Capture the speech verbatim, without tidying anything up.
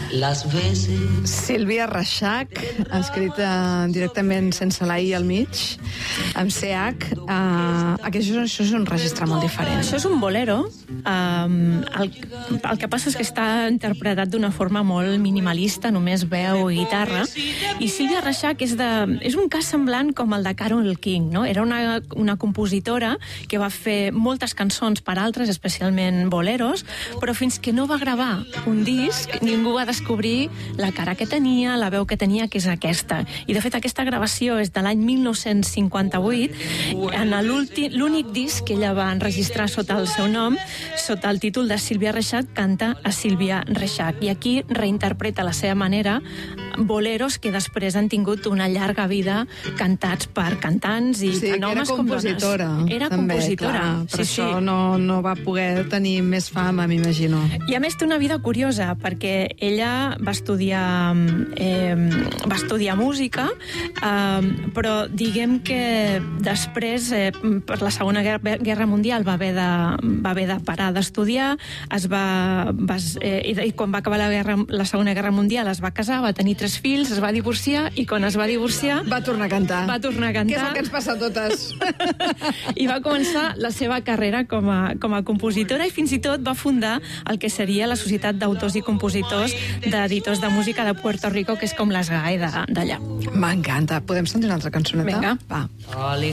las veces... Sílvia Reixac, escrita directament sense la I al mig, amb C H. Uh, això, això és un registre molt diferent. Això és un bolero. Um, el, el que passa és que està interpretat d'una forma molt minimalista, només veu i guitarra. I Sílvia Reixac és, de, és un cas semblant com el de Carole King, no? Era una, una compositora que va fer moltes cançons per altres, especialment boleros, però fins que no va gravar un disc, ningú va descobrir la cara que tenia, la veu que tenia, que és aquesta. I, de fet, aquesta gravació és de l'any mil nou-cents cinquanta-vuit, en l'únic disc que ella va enregistrar sota el seu nom, sota el títol de Sílvia Reixac, canta a Sílvia Reixac. I aquí reinterpreta a la seva manera boleros que després han tingut una llarga vida cantats per cantants i sí, tant homes com dones. Era també, compositora. Clar, per sí, això sí. no, no va poder tenir més fama, m'imagino. I a més té una vida curiosa, perquè ella va estudiar eh, va estudiar música, eh, però diguem que després, eh, per la Segona Guerra Mundial, va haver de, va haver de parar d'estudiar, es va, va eh, i quan va acabar la, guerra, la Segona Guerra Mundial es va casar, va tenir tres fills, es va divorciar, i quan es va divorciar... Va tornar a cantar. Va tornar a cantar. Que és el que ens passa a totes. I va començar la seva carrera com a, com a compositora i fins i tot va fundar el que seria la Societat d'Autors i Compositors d'Editors de Música de Puerto Rico, que és com l'S G A E d'allà. M'encanta. Podem sentir una altra cançoneta? Vinga. Va.